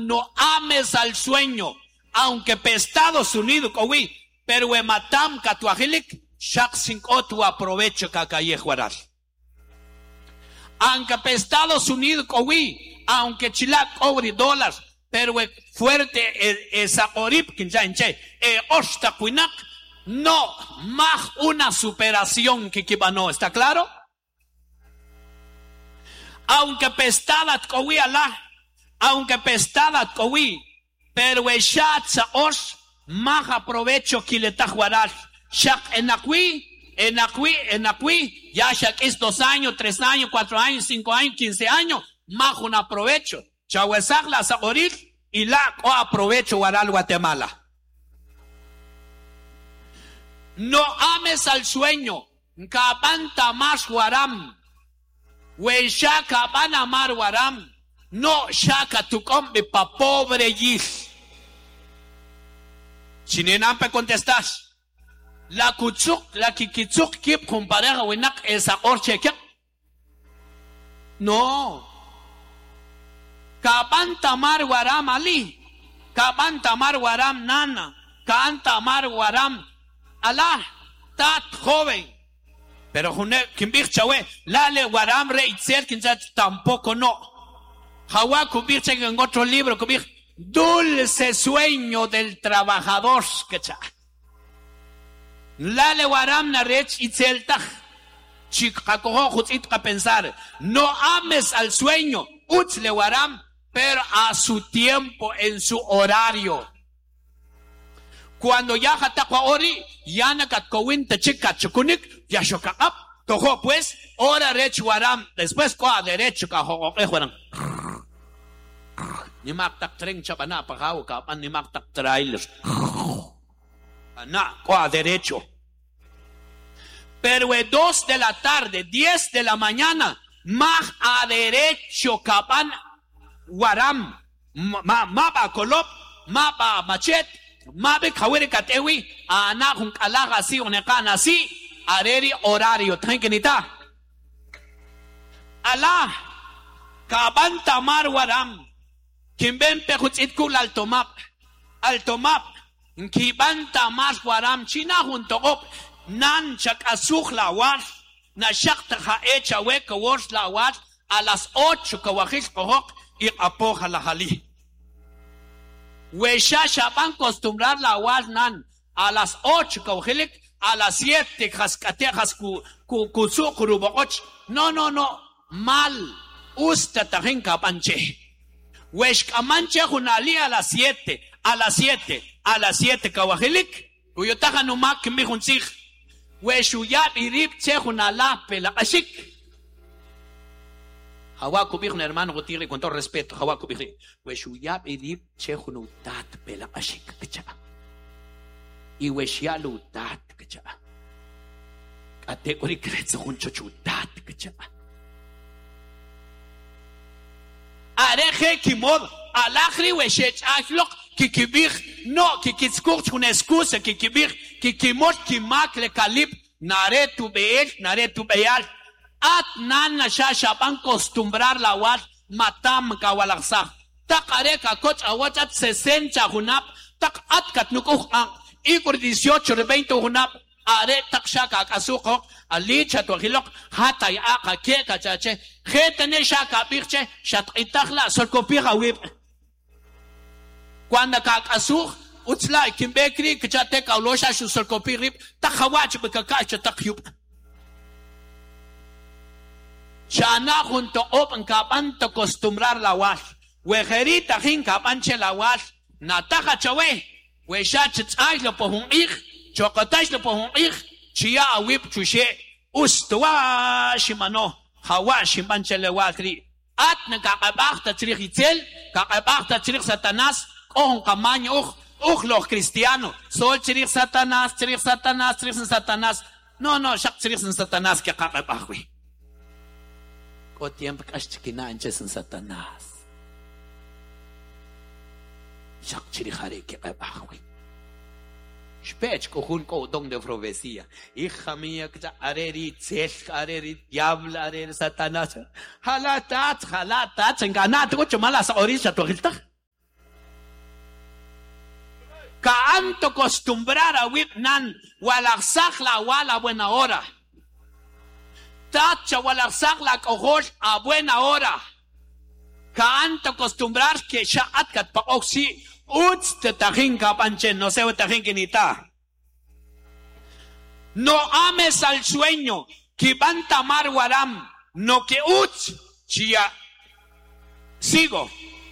no ames al sueño, aunque pe Estados Unidos, cowi, pero matam katuajilik, shak sin tu aprovecho kakayehuaral. Aunque pe Estados Unidos, cowi, aunque chilak obri dólares, pero fuerte esa orip kinjanche, osta kuinak, no, más una superación que kibano, ¿está claro? Aunque pestadat kowi Allah, aunque pestadat kowi, pero eshat sa os, más aprovecho que le tajuaral. Shak enakwi, ya shak es 2 años, 3 años, 4 años, 5 años, 15 años, más un aprovecho. Chahuesak la saboril y la o aprovecho guaral Guatemala. No ames al sueño, kabanta más guaram. We shaka van amar waram, no shaka tu combe pa pobre yis. Sinenampe contestas, la kutsuk, la kikitsuk kip compareja winak esa orche kip. No. Kaban tamar waram ali, kaban tamar waram nana, kaban tamar waram Allah, tat joven. Pero kimbir chawe, lale waram reitzer kinzat tampoco no. Hawa kubir en otro libro kubir dulce sueño del trabajador kecha. Lale waram na rech itzeltach. Chikakoho jutzit a pensar, no ames al sueño, utzle waram, pero a su tiempo, en su horario. Cuando ya jatakwa ori, ya nakatkowin tachika chukunik, ya shokakap, tojo pues, ora rech waram, después koa derecho ka hokokehuaram. Ni maktak tren chabana pagao kapan ni maktak trailers. Ana, koa derecho. Pero 2 de la tarde, 10 de la mañana, más a derecho kapan waram, mapa kolop, mapa machet, mabe kawere katewi, ana kung kalaga si onekana si, areri horario, tranquilita. Allah, kaban tamar waram, kimben pechutzit kul altomap, kiban tamar waram, china junto op, nan chak asuj la war, na shak taja echa weka wors la war, a las 8 kawajish kohok, y apoja la jali. Weshasha van acostumbrar la nan a las 8 kauhilik, a las 7 jaskatejas kusukuruboch. No, mal. Usted tajin kapanche. Wesh kamanche junali a las 7 kawahilik. Uyotaja no mak mi junsig. Wesh uyab irip che junala pela ashik. Hawa kubir hermano Gutierrez, con todo respeto, Hawa kubir. Weshuyab idip chehunutat pela ashik kacha. Y weshyalutat kacha. Kategori kretsa hunchochutat kacha. Areje kimod alachri weshech achlok kikibir no kikitskurch una excusa kikibir kikimot kimak le kalip naretu beyal. At nana shasha van acostumbrar la wat matam kawalaksa. Tak areka coach awachat 60 hunap. Tak at katnukuk ang ikur 18 20 hunap. Are tak shaka kasukok alicha to hilok hatay aka keka chache. Hetene shaka birche shat itakla sol kopira wip. Cuando kakasuk utsla kimbekri kachate kaulosha sol kopirip takawach bekakacha takyup. Shana junto open kapan to acostumbrar la wash. Wejerita hin kapan che la wash. Nataja chawe. We shachits lo pohun ich. Chocotash lo pohun ich. Chia awip chushe. Ustuwa shimano. Hawa shimbanche le watri. At nakakabakta trich itzel. Kakabakta trich satanas. Ohun kamanyo loch cristiano. Sol trich satanas. No, shak trich satanas que kakabakwi. O tiempo kashchikinanches en Satanás. Shak chirihare que abajo. Spech kohun ko don de profecía. Hija mía que areri tsesh areri diablo areri Satanás. Halatat enganat ocho malas orisha tu hilta. Kaanto acostumbrar a wip nan walaksak la wala buena hora. Tacha walaksak la cojosh a buena hora. Kaanto acostumbrar que ya atkat pa oxi uts te tajin kapanchen no se tajin kinita. No ames al sueño que van tamar waram no que uts chia. Sigo.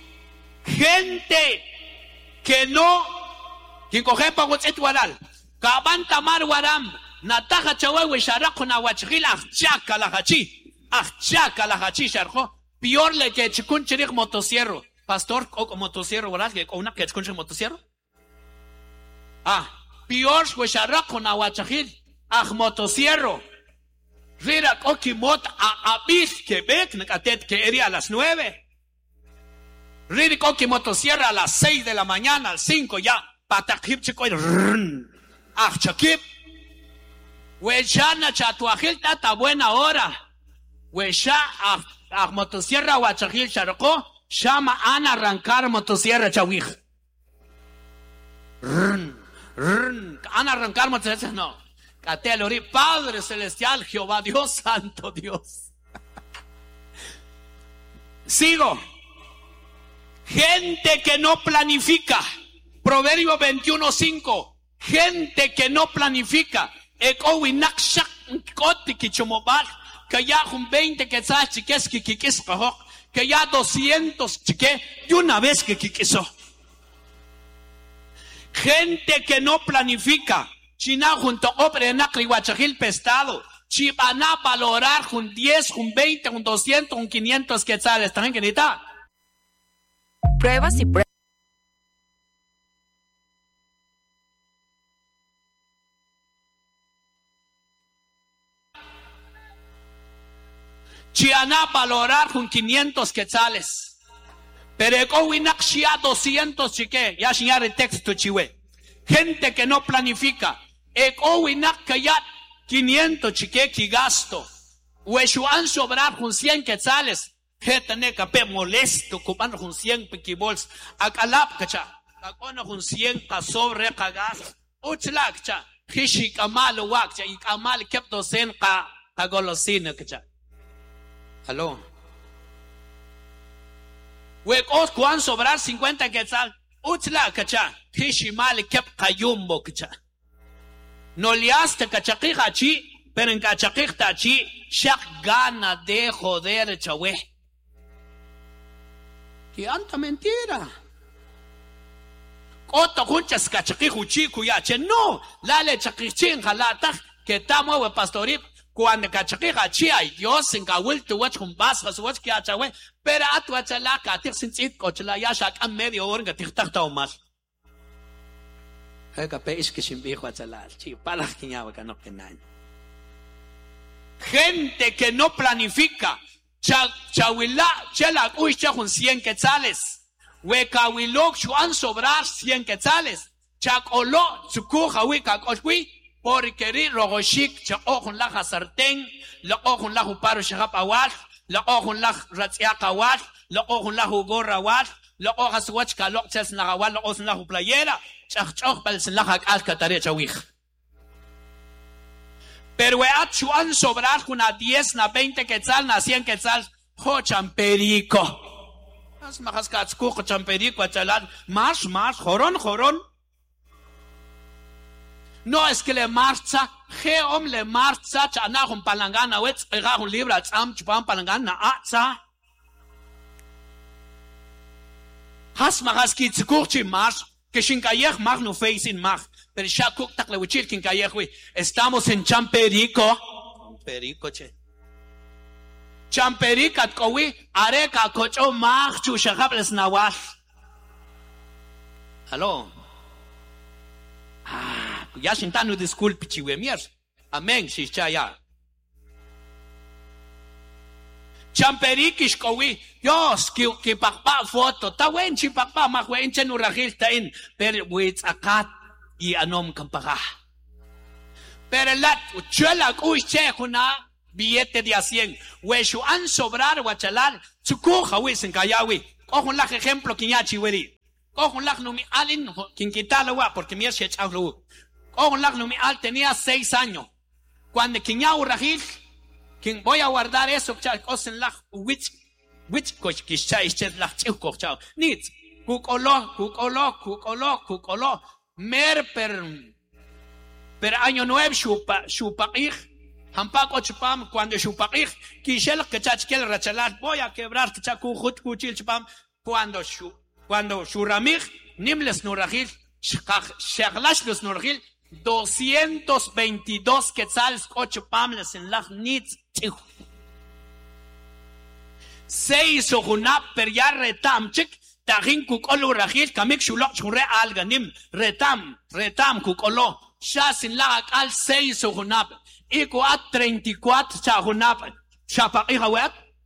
Gente que no quien coge pa what's waral kaban tamar waram nataja chawe sharaqo na wachgil achaka la hachi sharjo peor le que chikun chirich motosierro pastor o motosierro waral que una que chikun motosierro peor we sharaqo na wachgil motosierro rira kokimot abis Quebec nakatet que era a las 9 rira kokimotosierra a las 6 de la mañana al 5 ya patakip chikoy chakip wechana chatuajil tata buena hora wecha motosierra wachajil charco llama an arrancar motosierra chawij an arrancar motosierra no catelori Padre Celestial Jehová Dios Santo Dios. Sigo. Gente que no planifica. Proverbio 21:5. Gente que no planifica. Ekowinakshak koti kichumobal. Que ya un 20 que sabes chiques que kikis kaho. Que ya 200 chique de una vez que kikiso. Gente que no planifica. China junto opre nakri guachajil pestado. Si van a valorar un 10, un 20, un 200, un 500 quetzales. ¿También que necesita? Pruebas y pruebas. Chiana valorar con 500 quetzales. Pero ecowinak chia 200 chique. Ya señar el texto chiwe. Gente que no planifica. Ecowinak kayat 500 chique que gasto. Hueshuan sobrar con 100 quetzales. Jetane cape molesto. Cupando con 100 piquibols. Akalap kacha. Kakona con 100 ka sobre ka gas. Uchlak cha. Hishi kamal wakcha. Y kamal kep 200 ka golosina kacha. Aló. Huecos cuan sobrar 50 quetzal. Uchla kacha. Kishimal kep kayumbo kacha. No liaste kachakija chi. Pero en kachakija chi. Shak gana de joder chawe. Que anta mentira. Koto kunchas kachakiju chi kuyache. No. Lale chakichin jalata. Que tamo we pastorip. Cuando kachakija chi ay Dios en kawil tu wach con basas wach que achawe pero atu achala ka tir sin sit cochla ya shak am medio hora que tirta ta más ka pe es que sin viejo achala chi para que ya que no kenan gente que no planifica chawila chela uicha con 100 quetzales we kawilok chuan sobrar 100 quetzales chakolo chukuja we ka kochwi porque ri rogoshik cha ojun la sartén la ojun la paro shahap awal la ojun la ratsiak awal la ojun la gorra awal la ojas wach ka lok chas na awal la osun la playera chach bal sin la al katare chawij pero we achuan sobrar una 10 na 20 quetzal na 100 quetzal ho champerico as majas ka tsku champerico chalan más joron. No es que le marcha, geom le marcha, chana con palangana, wets, ega un libra, cham, chupan palangana, atza. Has magas ki tsukurchi mars, que shinkayech mag no face in mag, pero shakuk tak le wichil kinkayech wi. Estamos en Champerico. Champerico che. Champericat kowi, areka kocho mag chu shakables nawal. Hello. Ya sintano disculpe chiwemiers. Amén, shishaya. Champerikish kowi. Dios, ki pakpa foto. Tawen chi pakpa makwen chen urahil tain. Per wits akat y anom kampaka. Pero lat uchela kuche kuna billete de a 100. Weshu an sobrar wachalal. Tsukuja wis en kayawi. Ojo la ejemplo kiñachi weri. Cojo lach no mi alin, quien quitala wa, porque mi es hablo. Cojo lach no mi al tenía 6 años. Cuando quien ya urrajil, quien voy a guardar eso, cosen lach, which coch kisha isches lach chiu cochao. Nits, cucolo. Mer per año nuevo chupaich. Hampaco chupam, cuando chupaich, quishel que chachkel rachalat, voy a quebrar chacuchut cuchil chupam, cuando churamich, nimles nurajil, shaklash los nurajil, 222 quetzales cochupamles en la nitz. 6 ojunap per ya retam chik, tajin kukolo rajil, kamik shulok chure alganim, retam kukolo, shasin la al 6 ojunap. Iko at 34 chahunap chapa ihawet.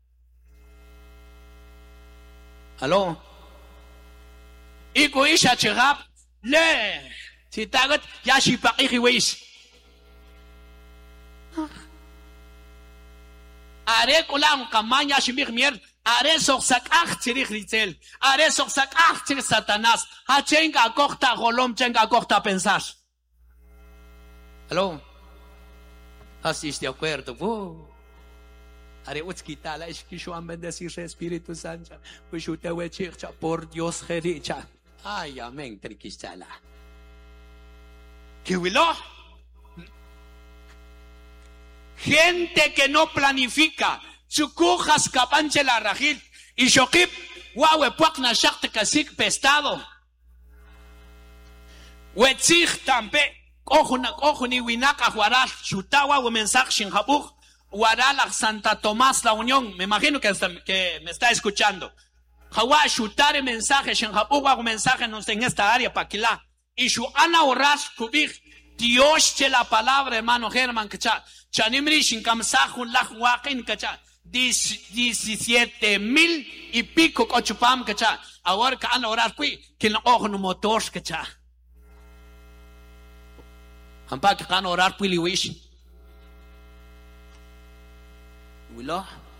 Hello. Iko isha chirap le si tagot yashi pa ihiwis. Are kulang kamanya shimir mier are soksak chirich ritzel. Are soksak chirich satanas. Ha chenga kokta golom chenga kokta pensar. Hello. Así es de acuerdo. Are utzquita la esquishuan bendecir Espíritu Santo. Pues usted ve chicha por Dios jericha. Ay, amén, triquistala. ¿Qué huilo? Gente que no planifica. Chucujas capanche la rajil. Y shokip, guawe puakna shakte kasik pestado. Wetzich tampe. Ojo ni winaka guaral, chutawa o mensaje shinjabuk, guaral Santa Tomás la Unión, me imagino que me está escuchando. Jawa chutar el mensaje shinjabuk o mensaje no en esta área paquila. Y su ana oras kubik, Dios che la palabra hermano Germán kacha, chanimri shinkamsahun la huakin kacha, 17,000 y pico cochupam kacha, ahora que ana oras kui, que no ojo no motors kacha. Hampa que can orar pili wish. Wilo.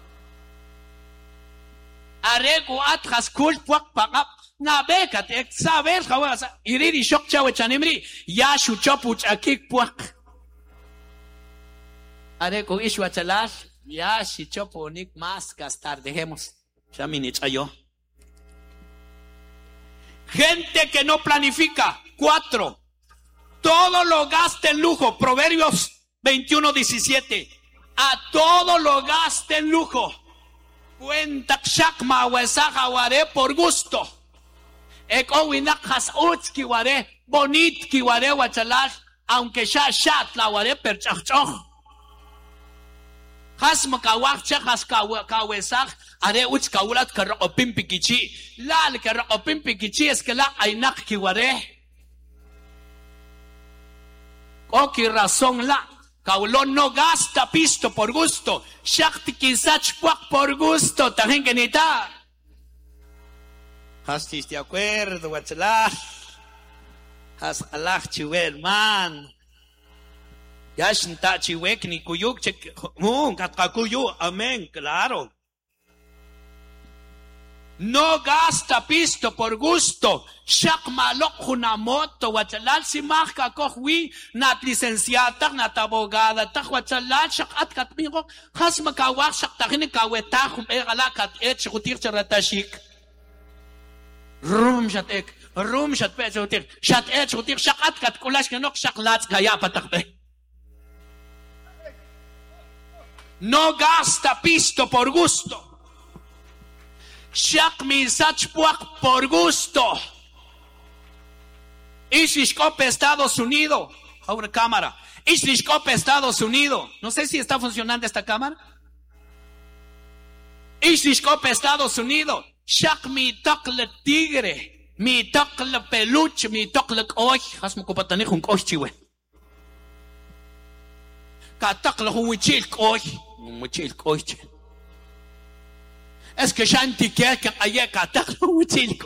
Arego atras kult puak pagap. Na bekat ek saber khawasa. Iriri shok chawe chanimri. Ya shu chopuch akik puak. Arego ishu achalas. Ya shi chopo nik más gastar dejemos. Shamini chayo. Gente que no planifica. 4. Todo lo gasta en lujo. Proverbios 21:17. A todo lo gasta en lujo. Cuenta shakma wesaja ware por gusto. Eko winak has utski ware. Bonit ki ware wachalas. Aunque shat la ware per chachchoch. Has makawak chak has kawesaj. Are utska ulat karokopim pikichi. Lal karokopim pikichi es que la ainak ki ware. Oki razón la. Kaulón no gasta pisto por gusto. Shakti kisach puak por gusto. Tajen que ni ta. Hastis de acuerdo, wachalah. Has alah chiwe, man. Yashin ta chiwe ni kuyuk chek. Katkakuyu, amén, claro. No gasta pisto por gusto. Shak malok hunamoto. Wachalal si mahka kohwi. Nat licenciata, nat abogada. Tak wachalal shak at katmingo. Has makawak shak takin kawetahum. Egalakat et shikutir charatashik. Rum shatek. Rum shat pe shikutir. Shat et shikutir shak at kat kulash kenok shak lats kaya patakbe. No gasta pisto por gusto. Shak mi sach puak por gusto. Ishishkope, Estados Unidos. Ahora cámara. Ishishkope, Estados Unidos. No sé si está funcionando esta cámara. Ishishkope, Estados Unidos. Shak mi tokle tigre. Mi tokle peluche. Mi tokle oj. Has mo kupatani kung oj chiwe. Ka tokle huwichil oj. Huwichil oj. Es que shanti que ayer cataclo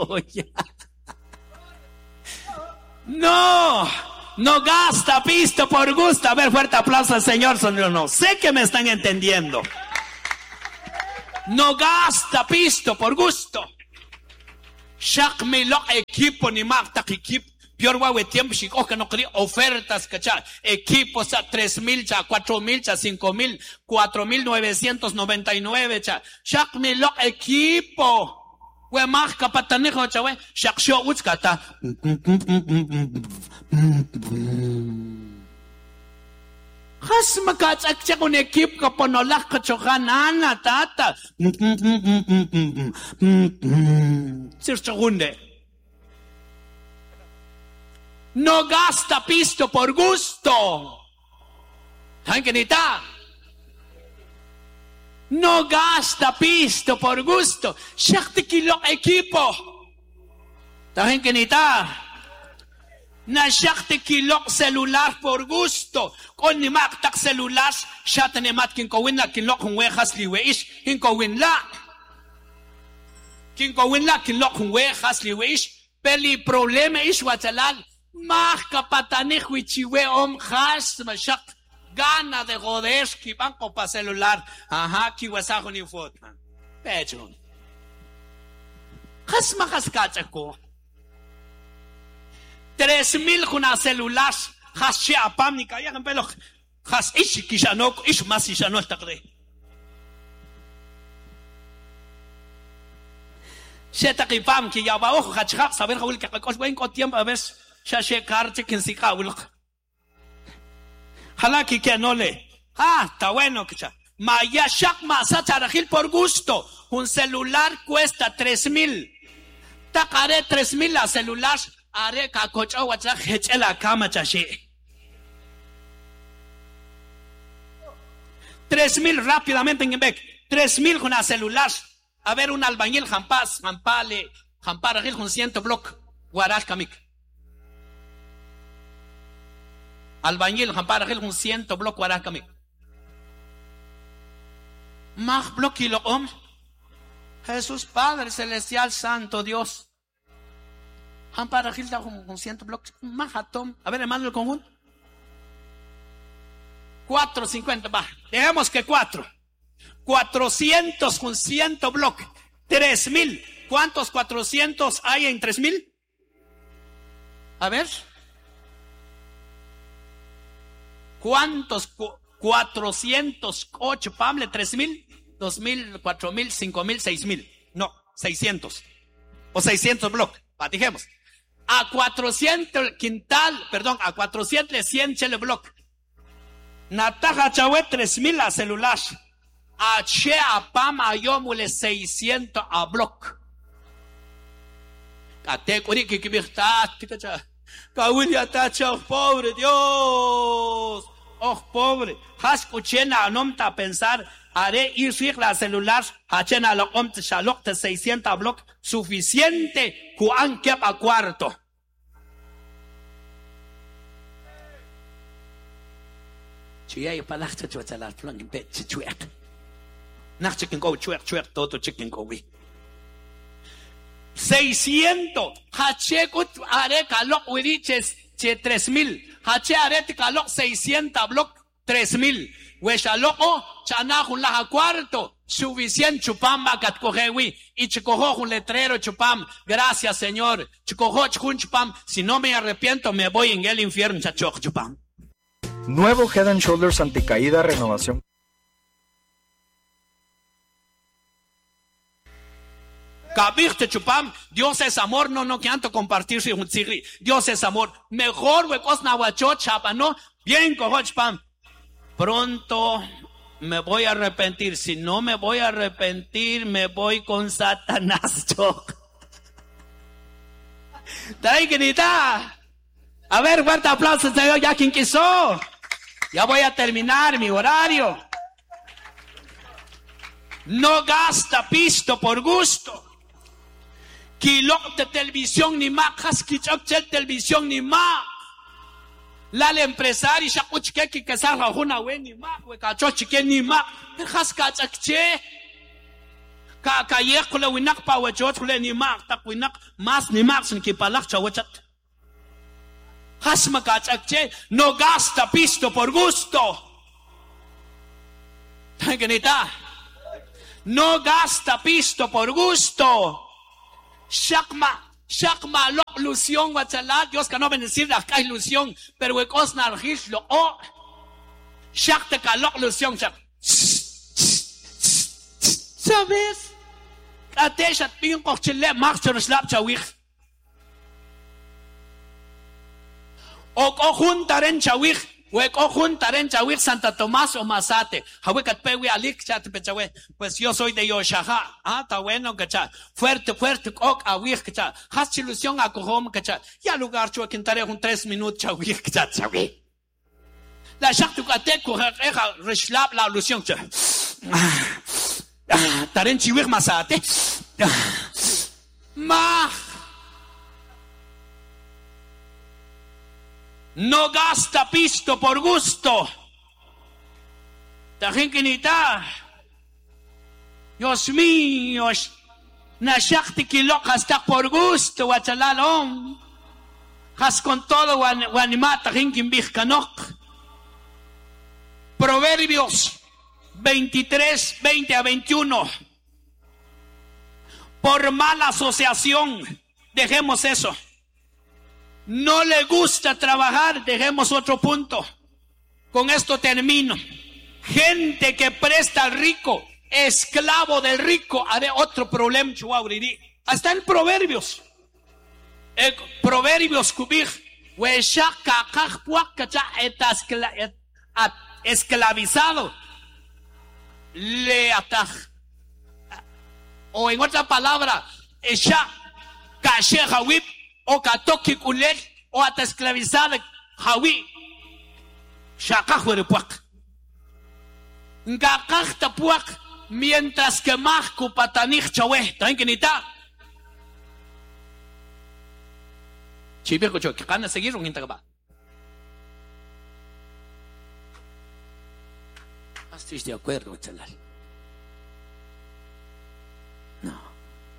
no gasta pisto por gusto. A ver, fuerte aplauso al Señor, no sé que me están entendiendo. No gasta pisto por gusto. Shak me lo equipo ni más tak equipo. Peor guau tiempo si coge no quería ofertas cacha. Equipos a 3,000 cha, 4,000 cha, 5,000, 4,999 cha. Shak me lo equipo. We más capatanejo cha we. Shak show uch kata. Has makatsak con equipo que ponolak kachohanana tata. Sir segunde. No gasta pisto por gusto. ¿Saben qué necesita? No gasta pisto por gusto. Shakti kilo equipo. ¿Saben qué necesita? Na shakti kilo celular por gusto. Con ni mak tak celular. Shatane mat kin kawin la kin lok hungwe has liwe ish. Kin kawin la. Kin kawin la kin lok hungwe has liwe ish. Peli problema ish wachalal. Más capatanejo huichiwe has mashak gana de joder que banco para celular. Ajá, que wasajo ni foto. Pecho. Has majas kachako. 3,000 kuna celular. Has she apam ni kaya kan pelo. Has ish kishanok ish mas kishanok takre. She takipam ki ya ba ojo hachak saber hawil que cos buen con tiempo a veces. Shashe karte quien si kaulok. Halaki que no le. Está bueno que cha. Maya shak masa charajil por gusto. Un celular cuesta 3,000. Takare 3,000 la celular. Are kakocha wacha hechela kama chashi. 3,000 rápidamente en Quebec. 3,000 con la celular. A ver un albañil jampas, jampale, jamparajil con 100 block. Guarash kamik. Albañil, jampar aquel con 100 bloc guaracami. Más bloc y lo Jesús Padre Celestial Santo Dios. Jampar aquel con 100 bloc. Más atom. A ver, hermano, el conjunto. 450, va. Dejemos que 4. 400 con 100 bloc. 3,000. ¿Cuántos 400 hay en 3,000? A ver. ¿Cuántos 408 pamle 3,000, 2,000, 4,000, 5,000, 6,000? No, 600 o 600 bloc. Dijemos a 400 quintal, perdón, a 400 100 chele bloc. Nataja chawe 3,000 a celular. A che a pam a yomule 600 a bloc. Ate kuri que kibirta tikacha. Kawilya tacha, pobre Dios. Oh, pobre. Has kuchena anomta pensar. Haré ir la celular. Hachena lo omte shalok de 600 bloc. Suficiente. Kuan kep a cuarto. Chuya y palachta chuachalar. Plong in bed chuek. Nach chicken go chuek todo chicken go we. 600. Hache kut are kalok wiriches che 3,000. Hache arete kalok 600 bloc 3,000. Weshaloko chanajun la cuarto. Suficiente chupamba kat cojewi. Y chicojo un letrero chupam. Gracias Señor. Chicojo chupam. Si no me arrepiento me voy en el infierno chachoch chupam. Nuevo Head and Shoulders anticaída renovación. Kabirte chupam, Dios es amor, no quiero compartirse un sigri. Dios es amor. Mejor huecos nahuacho chapano, bien cojo chupam. Pronto me voy a arrepentir. Si no me voy a arrepentir, me voy con Satanás. Traiganita. A ver, fuerte aplauso, Señor, ya quien quiso. Ya voy a terminar mi horario. No gasta pisto por gusto. Kilo de televisión ni más, kichok de televisión ni más. La empresaria ya kuchke que salga una we ni más, we cacho chique ni más. Has kachakche. Ka yekule winak pa we chotule ni más, tak winak más ni más sin que palak chawachat. Has makachakche, no gasta pisto por gusto. Tanganita. No gasta pisto por gusto. Shakma lo ilusión guachala. Dios que no bendecir la acá ilusión. Pero huecos nargislo. Oh. Shak te caló ilusión. ¿Sabes? Ateshat pin cochile marcha slap chawich. O juntaren chawich. Hueco juntaren chawich Santa Tomás o Masate. Hawikat pewi alik chat pechawe. Pues yo soy de Yoshaja. Ah, está bueno, cacha. Fuerte, ok awich, cacha. Has ilusión a cojom, cacha. Ya lugar chua quintare un 3 minutos chawich, cacha, chawich. La shaktu kate kuheja reshlap la ilusión, cacha. Taren chiwich Masate. No gasta pisto por gusto. Tajinkinita. Dios mío. Nashakti kilok hasta por gusto. Wachalalom. Has con todo wanimata jinkin bihkanok. Proverbios 23, 20 a 21. Por mala asociación. Dejemos eso. No le gusta trabajar, dejemos otro punto. Con esto termino. Gente que presta al rico, esclavo del rico, haré otro problema. Hasta en Proverbios. Proverbios cubij. Esclavizado. Le ataj. O en otra palabra, Esha Kashe Hawib. O katoki kulet o hasta esclavizada hawi shakajuere puak ngakakta puak mientras que más kupatanich chawe tranquilita chibe cocho que van a seguir un intagaba estoy de acuerdo chalal no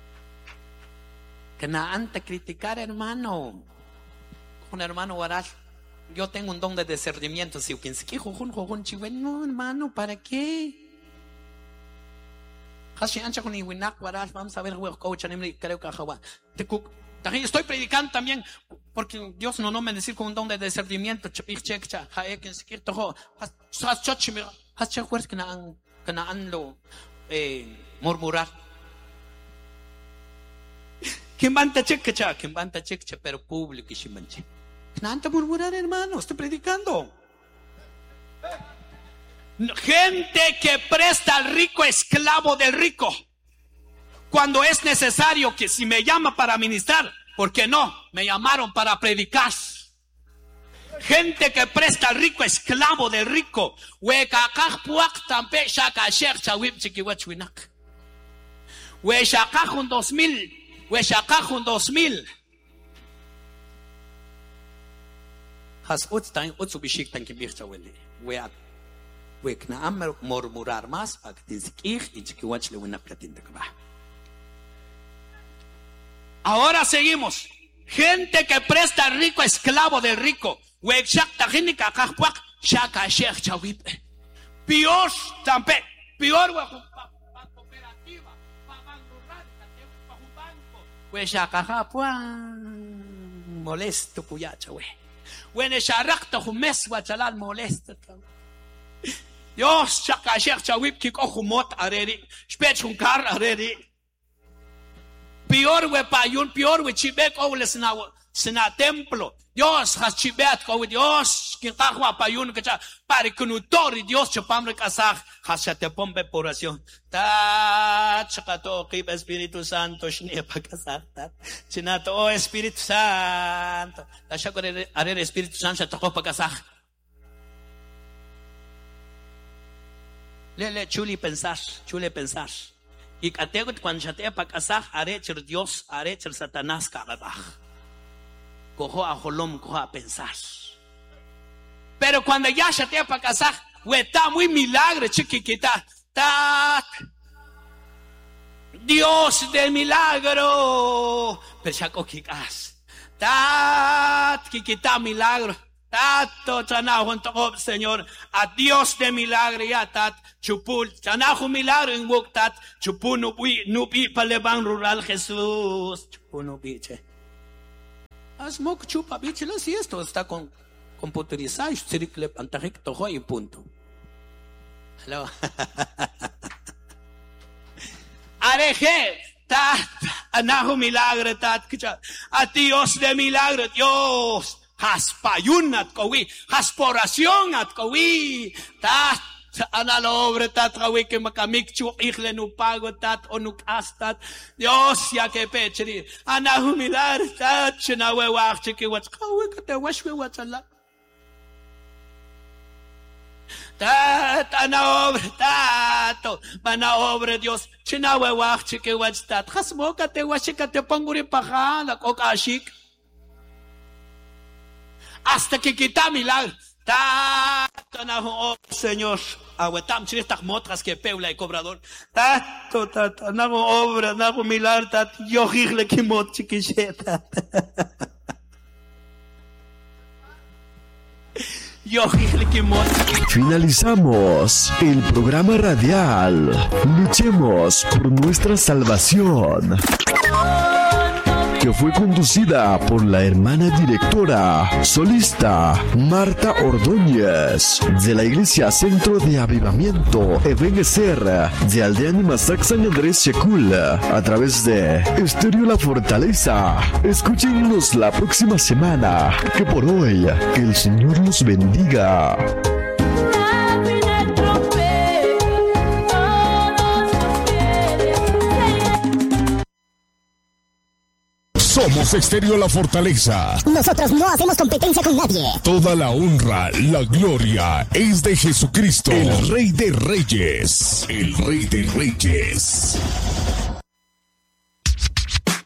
que nada antes criticar, hermano. Un hermano guaral. Yo tengo un don de discernimiento. Si quien se quiere no, hermano, ¿para qué? Vamos a ver, creo que estoy predicando también porque Dios no me decir con un don de discernimiento. Murmurar. ¿Quién banta cheque, pero público y shimanche? Nanta murmurar, hermano, estoy predicando. Gente que presta al rico, esclavo del rico. Cuando es necesario que si me llama para ministrar, ¿por qué no? Me llamaron para predicar. Gente que presta al rico, esclavo del rico. Huecacaj puac tampe shaka sher chawib chiquiwachwinak. Huechacaj un 2000. Hueshakajun 2000. Has utstain utsubishik tankibircha wele. Wekna amer murmurar más aktinsikij y chiquiwachle una platinta kaba. Ahora seguimos. Gente que presta al rico, esclavo del rico. Wekshak tajinika kajpuak shaka shek chawib. Pior tampe. Pior pues acá molesto puyacha we. When sharakta humes wachalal molesto. Dios chaka shek chawib kiko humot areri. Spech un kar areri. Pior we payun, pior we chibek owles na templo. Dios has chibet ko Dios kikahwa payun kacha para kunutori Dios chapamre kasaj has te pombe por oración. Ta chakato kib Espíritu Santo shne pakasaj ta. Chinato oh Espíritu Santo. Ta shakore arer Espíritu Santo ta pakasaj. Le chuli pensar. Y categot cuando chatea pakasaj arecher Dios arecher Satanás kababaj. Cojo a Jolom, cojo a pensar. Pero cuando ya se te para casar, está muy milagro, chiquita. Dios del milagro. Pero ya coquicas. Chiquita milagro. Tato, Chanajo, Señor, a Dios de milagro, ya tat, chupul, Chanajo milagro en Wok, tat, chupu nubi, paleban rural Jesús, chupu nubi, che. Asmok chupa, biche, si esto está computerizado, circle, pantajik, tojo y punto. Hello. Areje, tat, Anajo milagro, tat, a Dios de milagro, Dios. Haspayun at kawi, hasporación at kawi, tat, analobre tat kawi que makamikchu, ihle nu pago tat, onuk astat, Dios ya que pecheri, anahumilar tat, chinawe wachche que wach kawi kate washwe wachala. Tat, anaobre tato, manaobre Dios, chinawe wachche que wach tat, hasmoka te washika te panguri pajala, kokashik. Hasta que quita milagro. Oh, Señor. Aguetam, chiristas motras que peula y cobrador. Tato, nago obra, nago milagro, tat, yo gigle que mot chiquilleta. Yo gigle que mot. Finalizamos el programa radial. Luchemos por nuestra salvación, que fue conducida por la hermana directora, solista Marta Ordóñez, de la Iglesia Centro de Avivamiento Ebenezer de Aldea Nimasac San Andrés Checul, a través de Estéreo La Fortaleza. Escúchenos la próxima semana, que por hoy, que el Señor los bendiga. Somos Estéreo La Fortaleza. Nosotros no hacemos competencia con nadie. Toda la honra, la gloria es de Jesucristo, el Rey de Reyes. El Rey de Reyes.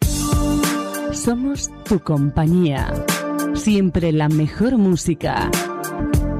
Somos tu compañía. Siempre la mejor música.